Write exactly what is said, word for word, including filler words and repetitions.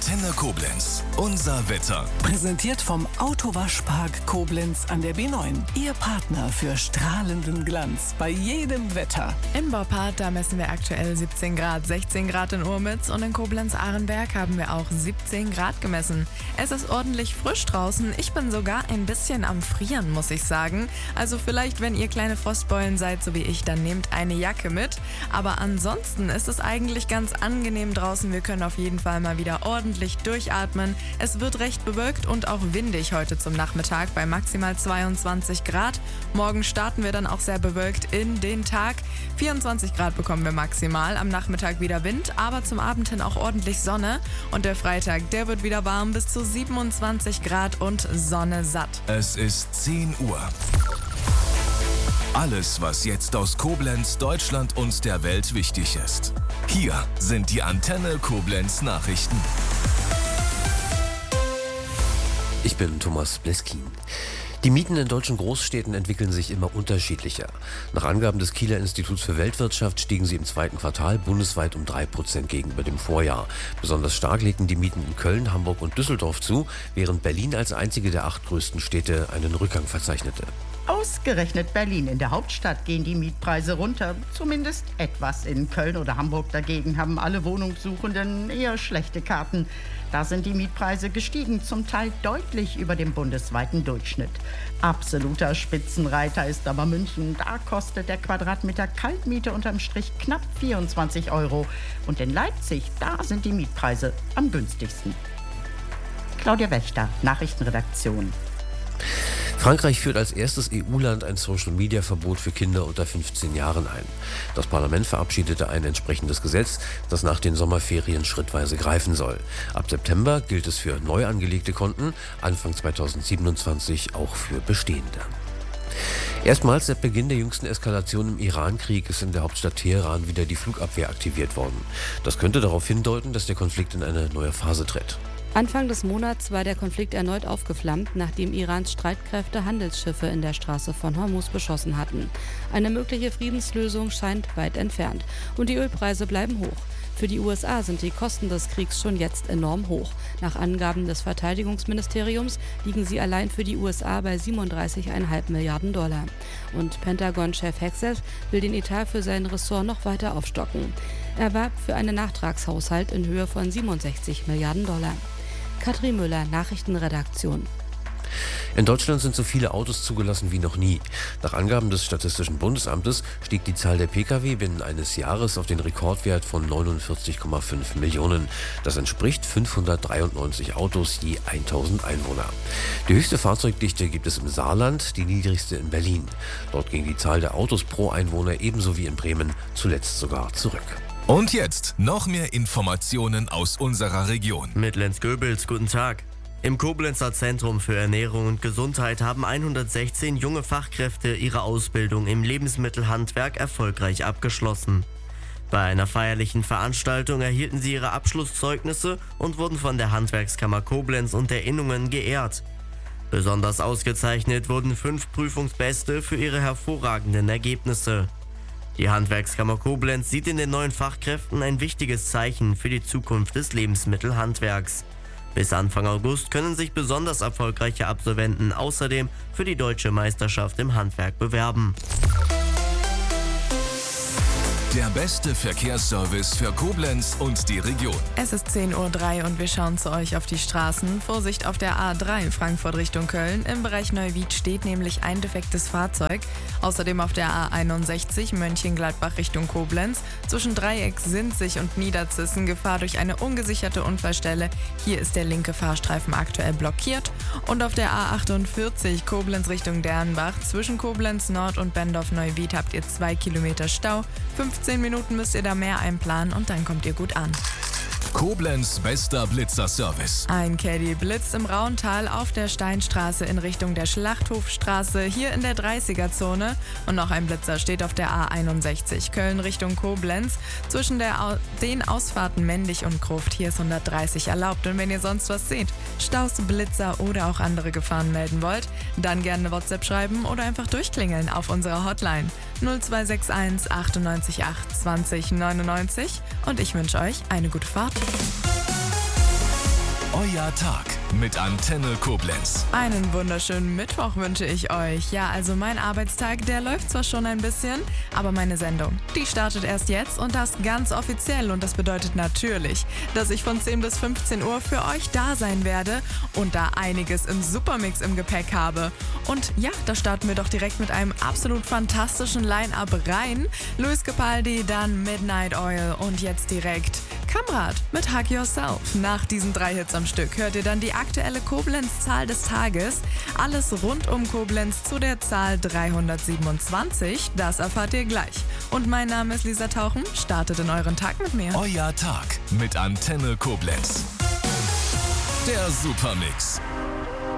Antenne Koblenz. Unser Wetter. Präsentiert vom Autowaschpark Koblenz an der B neun. Ihr Partner für strahlenden Glanz bei jedem Wetter. Im Baupark, da messen wir aktuell siebzehn Grad, sechzehn Grad in Urmitz und in Koblenz-Ahrenberg haben wir auch siebzehn Grad gemessen. Es ist ordentlich frisch draußen. Ich bin sogar ein bisschen am Frieren, muss ich sagen. Also vielleicht, wenn ihr kleine Frostbeulen seid, so wie ich, dann nehmt eine Jacke mit. Aber ansonsten ist es eigentlich ganz angenehm draußen. Wir können auf jeden Fall mal wieder ordentlich durchatmen. Es wird recht bewölkt und auch windig heute zum Nachmittag bei maximal zweiundzwanzig Grad. Morgen starten wir dann auch sehr bewölkt in den Tag. vierundzwanzig Grad bekommen wir maximal. Am Nachmittag wieder Wind, aber zum Abend hin auch ordentlich Sonne. Und der Freitag, der wird wieder warm bis zu siebenundzwanzig Grad und Sonne satt. Es ist zehn Uhr. Alles, was jetzt aus Koblenz, Deutschland und der Welt wichtig ist. Hier sind die Antenne Koblenz Nachrichten. Ich bin Thomas Bleskin. Die Mieten in deutschen Großstädten entwickeln sich immer unterschiedlicher. Nach Angaben des Kieler Instituts für Weltwirtschaft stiegen sie im zweiten Quartal bundesweit um drei Prozent gegenüber dem Vorjahr. Besonders stark legten die Mieten in Köln, Hamburg und Düsseldorf zu, während Berlin als einzige der acht größten Städte einen Rückgang verzeichnete. Ausgerechnet Berlin. In der Hauptstadt gehen die Mietpreise runter. Zumindest etwas. In Köln oder Hamburg dagegen haben alle Wohnungssuchenden eher schlechte Karten. Da sind die Mietpreise gestiegen, zum Teil deutlich über dem bundesweiten Durchschnitt. Absoluter Spitzenreiter ist aber München. Da kostet der Quadratmeter Kaltmiete unterm Strich knapp vierundzwanzig Euro. Und in Leipzig, da sind die Mietpreise am günstigsten. Claudia Wächter, Nachrichtenredaktion. Frankreich führt als erstes E U-Land ein Social-Media-Verbot für Kinder unter fünfzehn Jahren ein. Das Parlament verabschiedete ein entsprechendes Gesetz, das nach den Sommerferien schrittweise greifen soll. Ab September gilt es für neu angelegte Konten, Anfang zweitausendsiebenundzwanzig auch für bestehende. Erstmals seit Beginn der jüngsten Eskalation im Iran-Krieg ist in der Hauptstadt Teheran wieder die Flugabwehr aktiviert worden. Das könnte darauf hindeuten, dass der Konflikt in eine neue Phase tritt. Anfang des Monats war der Konflikt erneut aufgeflammt, nachdem Irans Streitkräfte Handelsschiffe in der Straße von Hormuz beschossen hatten. Eine mögliche Friedenslösung scheint weit entfernt und die Ölpreise bleiben hoch. Für die U S A sind die Kosten des Kriegs schon jetzt enorm hoch. Nach Angaben des Verteidigungsministeriums liegen sie allein für die U S A bei siebenunddreißig Komma fünf Milliarden Dollar. Und Pentagon-Chef Hegseth will den Etat für sein Ressort noch weiter aufstocken. Er warb für einen Nachtragshaushalt in Höhe von siebenundsechzig Milliarden Dollar. Katrin Müller, Nachrichtenredaktion. In Deutschland sind so viele Autos zugelassen wie noch nie. Nach Angaben des Statistischen Bundesamtes stieg die Zahl der Pkw binnen eines Jahres auf den Rekordwert von neunundvierzig Komma fünf Millionen. Das entspricht fünfhundertdreiundneunzig Autos je tausend Einwohner. Die höchste Fahrzeugdichte gibt es im Saarland, die niedrigste in Berlin. Dort ging die Zahl der Autos pro Einwohner ebenso wie in Bremen zuletzt sogar zurück. Und jetzt noch mehr Informationen aus unserer Region. Mit Lenz Goebels, guten Tag. Im Koblenzer Zentrum für Ernährung und Gesundheit haben hundertsechzehn junge Fachkräfte ihre Ausbildung im Lebensmittelhandwerk erfolgreich abgeschlossen. Bei einer feierlichen Veranstaltung erhielten sie ihre Abschlusszeugnisse und wurden von der Handwerkskammer Koblenz und der Innungen geehrt. Besonders ausgezeichnet wurden fünf Prüfungsbeste für ihre hervorragenden Ergebnisse. Die Handwerkskammer Koblenz sieht in den neuen Fachkräften ein wichtiges Zeichen für die Zukunft des Lebensmittelhandwerks. Bis Anfang August können sich besonders erfolgreiche Absolventen außerdem für die Deutsche Meisterschaft im Handwerk bewerben. Der beste Verkehrsservice für Koblenz und die Region. Es ist zehn Uhr drei und wir schauen zu euch auf die Straßen. Vorsicht auf der A drei Frankfurt Richtung Köln. Im Bereich Neuwied steht nämlich ein defektes Fahrzeug. Außerdem auf der A einundsechzig Mönchengladbach Richtung Koblenz. Zwischen Dreieck, Sinzig und Niederzissen Gefahr durch eine ungesicherte Unfallstelle. Hier ist der linke Fahrstreifen aktuell blockiert. Und auf der A achtundvierzig Koblenz Richtung Dernbach. Zwischen Koblenz Nord und Bendorf-Neuwied habt ihr zwei Kilometer Stau. fünfzehn Minuten müsst ihr da mehr einplanen und dann kommt ihr gut an. Koblenz bester Blitzerservice. Ein Caddy blitzt im Rauntal auf der Steinstraße in Richtung der Schlachthofstraße, hier in der dreißiger-Zone. Und noch ein Blitzer steht auf der A einundsechzig Köln Richtung Koblenz. Zwischen der Au- den Ausfahrten Mendig und Gruft, hier ist hundertdreißig erlaubt. Und wenn ihr sonst was seht, Staus, Blitzer oder auch andere Gefahren melden wollt, dann gerne eine WhatsApp schreiben oder einfach durchklingeln auf unserer Hotline null zwei sechs eins achtundneunzig acht zwanzig neunundneunzig. Und ich wünsche euch eine gute Fahrt. Euer Tag mit Antenne Koblenz. Einen wunderschönen Mittwoch wünsche ich euch. Ja, also mein Arbeitstag, der läuft zwar schon ein bisschen, aber meine Sendung, die startet erst jetzt und das ganz offiziell. Und das bedeutet natürlich, dass ich von zehn bis fünfzehn Uhr für euch da sein werde und da einiges im Supermix im Gepäck habe. Und ja, da starten wir doch direkt mit einem absolut fantastischen Line-Up rein. Luis Capaldi, dann Midnight Oil und jetzt direkt Kamrat mit Hug Yourself. Nach diesen drei Hits am Stück hört ihr dann die aktuelle Koblenz-Zahl des Tages. Alles rund um Koblenz zu der Zahl dreihundertsiebenundzwanzig. Das erfahrt ihr gleich. Und mein Name ist Lisa Tauchen. Startet in euren Tag mit mir. Euer Tag mit Antenne Koblenz. Der Supermix.